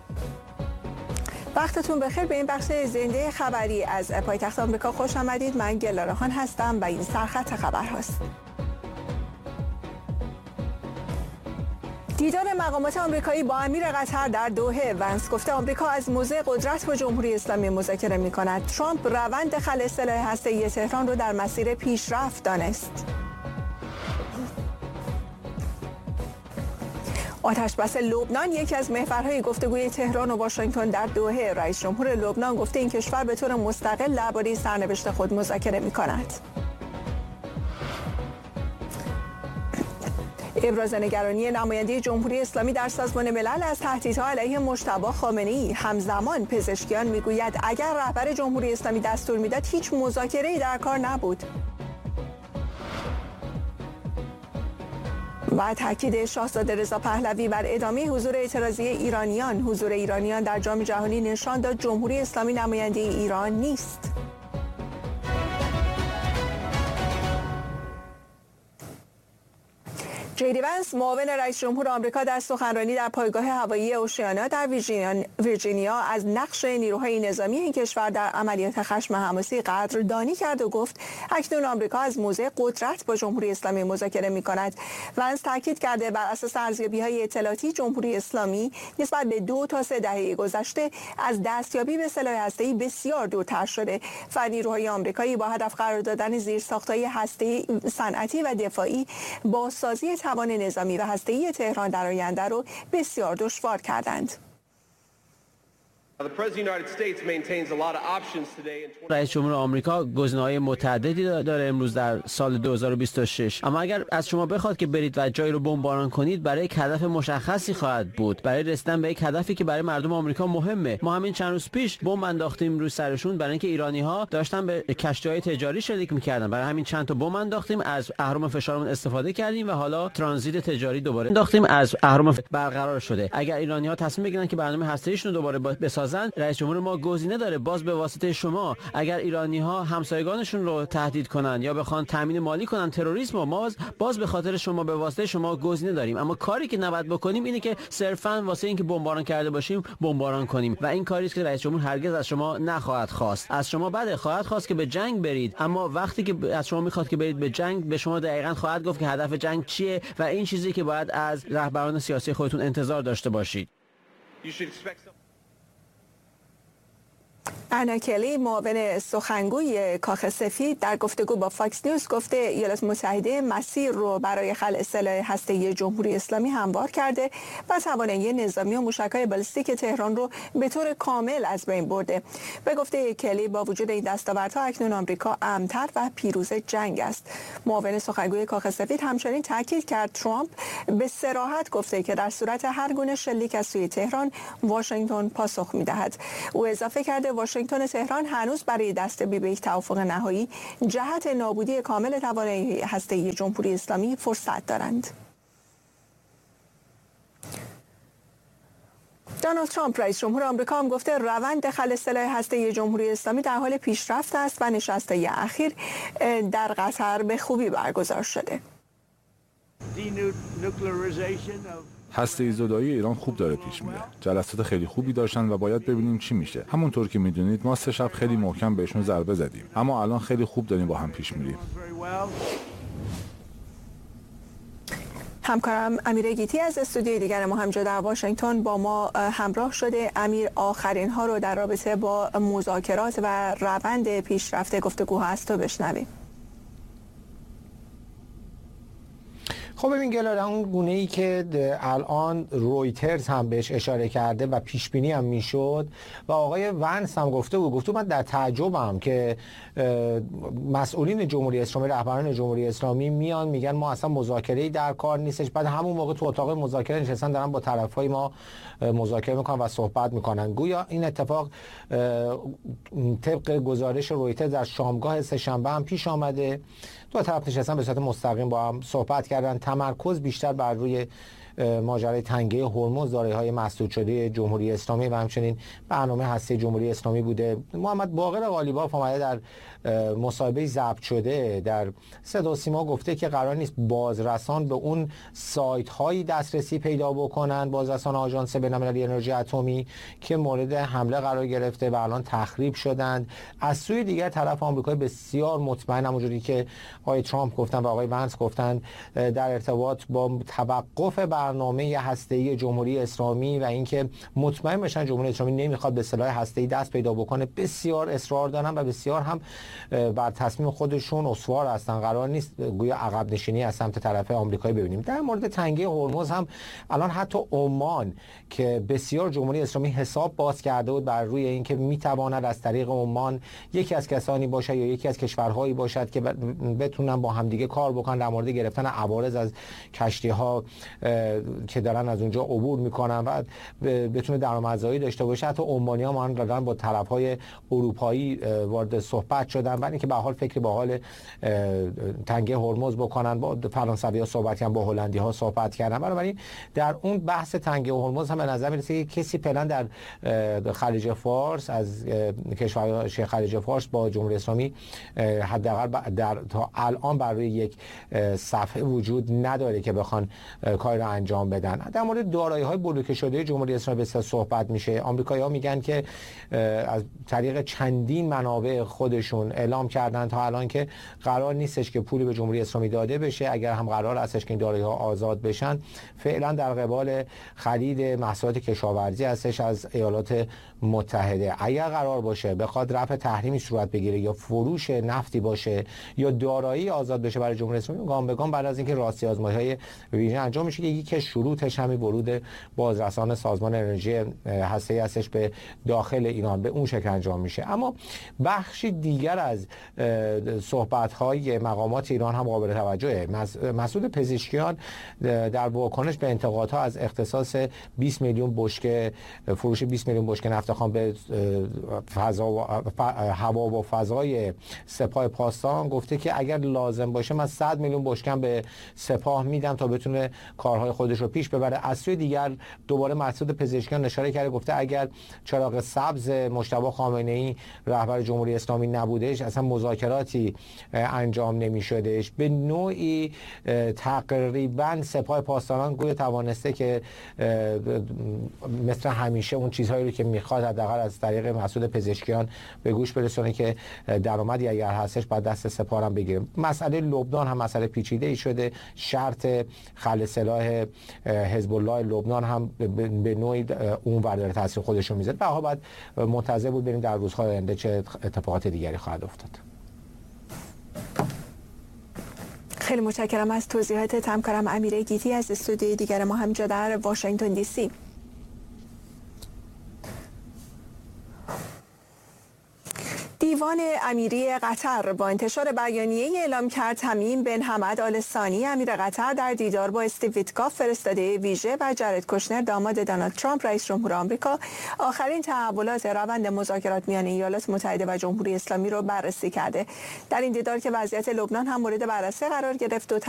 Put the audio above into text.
وقتتون بخیر. به این بخش زنده خبری از پایتخت آمریکا خوش آمدید. من گلارهان هستم و این سرخط خبر هاست. دیدار مقامات آمریکایی با امیر قطر در دوحه. ونس گفته آمریکا از موضع قدرت با جمهوری اسلامی مذاکره می کند. ترامپ روند خلع سلاح هسته‌ای تهران رو در مسیر پیشرفت دانست. آتشبس لبنان یکی از محورهای گفتگوی تهران و واشنگتن در دوحه. رئیس جمهور لبنان گفته این کشور به طور مستقل درباره سرنوشت خود مذاکره می‌کند. ابراز نگرانی نماینده جمهوری اسلامی در سازمان ملل از تهدیدها علیه مجتبی خامنه‌ای. همزمان پزشکیان میگوید اگر رهبر جمهوری اسلامی دستور میداد هیچ مذاکره‌ای در کار نبود. و تاکید شاهزاده رضا پهلوی بر ادامه حضور اعتراضی ایرانیان. حضور ایرانیان در جام جهانی نشان داد جمهوری اسلامی نماینده ایران نیست. جی دی ونس معاون رئیس جمهور آمریکا در سخنرانی در پایگاه هوایی اوشیانا در ویرجینیا از نقش نیروهای نظامی این کشور در عملیات خشم حماسی قدردانی کرد و گفت اکنون آمریکا از موضع قدرت با جمهوری اسلامی مذاکره می‌کند. ونس تاکید کرده بر اساس ارزیابی‌های اطلاعاتی جمهوری اسلامی نسبت به 2 تا 3 دهه گذشته از دستیابی به سلاح هسته‌ای بسیار دورتر شده و نیروهای آمریکایی با هدف قرار دادن زیرساخت‌های هسته‌ای صنعتی و دفاعی با سازی توان نظامی و هسته‌ای تهران در آینده رو بسیار دشوار کردند. رئیس جمهور آمریکا گزینه‌های متعددی داره امروز در سال 2026، اما اگر از شما بخواد که برید و جایی رو بمباران کنید برای یک هدف مشخصی خواهد بود، برای رسیدن به یک هدفی که برای مردم آمریکا مهمه. ما همین چند روز پیش بمب انداختیم روی سرشون برای اینکه ایرانی‌ها داشتن به کشتی‌های تجاری شلیک می‌کردن. برای همین چند تا بمب انداختیم، از اهرم فشارمون استفاده کردیم و حالا ترانزیت تجاری دوباره انداختیم، از اهرم برقرار شده. اگر ایرانی‌ها تصمیم بگیرن که برنامه هسته‌ایشون رو دوباره بسازن، رئیس جمهور ما گزینه داره باز به واسطه شما. اگر ایرانی‌ها همسایگانشون رو تهدید کنن یا بخوان تامین مالی کنن تروریسم، ما باز به خاطر شما به واسطه شما گزینه داریم. اما کاری که نباید بکنیم اینه که صرفاً واسه اینکه بمباران کرده باشیم بمباران کنیم و این کاری است که رئیس جمهور هرگز از شما نخواهد خواست. از شما خواهد خواست که به جنگ برید، اما وقتی که از شما میخواد که برید به جنگ، به شما دقیقاً خواهد گفت که هدف جنگ چیه و این چیزی که باید از رهبران سیاسی خودتون انتظار داشته باشید. انا کلی معاون سخنگوی کاخ سفید در گفتگو با فاکس نیوز گفته ایالات متحده مسیر رو برای خلع سلاح هسته‌ای جمهوری اسلامی هموار کرده و توانایی نظامی و موشک‌های بالستیک تهران رو به طور کامل از بین برده. به گفته کلی با وجود این دستاوردها اکنون آمریکا امن‌تر و پیروز جنگ است. معاون سخنگوی کاخ سفید همچنین تاکید کرد ترامپ به صراحت گفته که در صورت هر گونه شلیک از سوی تهران واشنگتن پاسخ می‌دهد. او اضافه کرده واشنگتن تهران هنوز برای دستیابی به یک توافق نهایی جهت نابودی کامل توانایی هسته‌ای جمهوری اسلامی فرصت دارند. دونالد ترامپ رئیس جمهور آمریکا هم گفته روند خلع سلاح هسته‌ای جمهوری اسلامی در حال پیشرفت است و نشست‌های اخیر در قطر به خوبی برگزار شده. هسته زدایی ایران خوب داره پیش میره. جلسات خیلی خوبی داشتن و باید ببینیم چی میشه. همونطور که میدونید ما 3 شب خیلی محکم بهشون ضربه زدیم، اما الان خیلی خوب داریم با هم پیش میریم. همکارم امیر گیتی از استودیوی دیگر ما همجا در واشنگتن با ما همراه شده. امیر، آخرین ها رو در رابطه با مذاکرات و روند پیشرفت گفتگوها از تو بشنویم. خب ببین گلاره، اون گونه ای که الان رویترز هم بهش اشاره کرده و پیش بینی هم میشد و آقای ونس هم گفته من در تعجبم که مسئولین جمهوری اسلامی، رهبران جمهوری اسلامی میان میگن ما اصلا مذاکره‌ای در کار نیستش، بعد همون موقع تو اتاق مذاکره نشستن دارن با طرفای ما مذاکره میکنن و صحبت میکنن. گویا این اتفاق طبق گزارش رویترز در شامگاه سه‌شنبه هم پیش آمده. دو طرف نشستن به صورت مستقیم با هم صحبت کردن، تمرکز بیشتر بر روی ماجرای تنگه هرمز، دارایی‌های مسدود شده جمهوری اسلامی و همچنین برنامه هسته جمهوری اسلامی بوده. محمد باقر قالیباف اومده در مصاحبه ضبط شده در صدا و سیما گفته که قرار نیست بازرسان به اون سایت هایی دسترسی پیدا بکنن، بازرسان آژانس بین‌المللی انرژی اتمی که مورد حمله قرار گرفته و الان تخریب شدند. از سوی دیگر طرف آمریکا بسیار مطمئن، همونجوری که آقای ترامپ گفتن و آقای ونس گفتن، در ارتباط با توقف برنامه هسته‌ای جمهوری اسلامی و اینکه مطمئن بشن جمهوری اسلامی نمیخواد به سلاح هسته‌ای دست پیدا بکنه، بسیار اصرار دارن و بسیار هم بر تصمیم خودشون استوار هستن. قرار نیست گویا عقب نشینی از سمت طرف آمریکایی ببینیم. در مورد تنگه هرمز هم الان حتی عمان که بسیار جمهوری اسلامی حساب باز کرده بود بر روی اینکه میتواند از طریق عمان یکی از کسانی باشه یا یکی از کشورهایی باشد که بتونن با همدیگه کار بکنن در مورد گرفتن عوارض از کشتی‌ها که دارن از اونجا عبور میکنن و بتونه درآمدزایی داشته باشه. حتی عمانی‌ها ما دارن با طرف‌های اروپایی وارد صحبت شدن برای اینکه به حال فکر به حال تنگه هرمز بکنن. با فرانسوی‌ها صحبت کردن، با هلندی‌ها صحبت کردن. بنابراین در اون بحث تنگه هرمز هم به نظر میرسه که کسی فعلا در خلیج فارس از کشورهای خلیج فارس با جمهوری اسلامی حداقل تا الان بر روی یک صفحه وجود نداره که بخوان کاری را انجام بدن. در مورد دارایی‌های بلوکه شده جمهوری اسلامی بسیار صحبت میشه. آمریکایی‌ها میگن که از طریق چندین منابع خودشون اعلام کردن تا الان که قرار نیستش که پولی به جمهوری اسلامی داده بشه. اگر هم قرار هستش که این دارایی‌ها آزاد بشن، فعلا در قبال خرید محصولات کشاورزی هستش از ایالات متحده. اگر قرار باشه بخواد رفع تحریمی صورت بگیره یا فروش نفتی باشه یا دارایی آزاد بشه برای جمهوری اسلامی، گام به گام بعد از اینکه راستی آزمایی‌های ویژه انجام میشه که یکی از شروطش همین ورود بازرسان سازمان انرژی هسته‌ای هستش به داخل ایران، به اون شکل انجام میشه. اما بخشی دیگر از صحبت‌های مقامات ایران هم قابل توجهه. مسعود پزشکیان در واکنش به انتقادها از اختصاص 20 میلیون بشکه فروش 20 میلیون بشکه نفت خام به هوا و فضای سپاه پاسداران گفته که اگر لازم باشه من 100 میلیون بشکه به سپاه میدم تا بتونه کارهای خودش رو پیش ببره. از سوی دیگر دوباره مسعود پزشکیان اشاره کرده، گفته اگر چراغ سبز مجتبی خامنه‌ای رهبر جمهوری اسلامی نبودش اصلا مذاکراتی انجام نمی‌شدش. به نوعی تقریبا سپاه پاسداران گویا توانسته که مثل همیشه اون چیزهایی رو که میخواد حداقل از طریق مسعود پزشکیان به گوش برسونه که درآمدی اگر هستش بعد دست سپاه هم بگیره. مسئله لبنان هم مسئله پیچیده‌ای شده. شرط خلع سلاح حزب الله لبنان هم به نوعی اون ور تاثیر خودش رو میذاره. بها بعد منتظر بود ببینیم در روزهای آینده چه اتفاقات دیگری خواهد افتاد. خیلی متشکرم از توضیحات همکارم امیره گیتی از استودیوی دیگر ما همینجا در واشنگتن دی سی. دیوان امیری قطر با انتشار بیانیه اعلام کرد تمیم بن حمد آل ثانی امیر قطر در دیدار با استیو ویتکاف فرستاده ویژه و جارد کوشنر داماد دونالد ترامپ رئیس جمهور آمریکا آخرین تحولات روند مذاکرات میان ایالات متحده و جمهوری اسلامی را بررسی کرده. در این دیدار که وضعیت لبنان هم مورد بررسی قرار گرفت و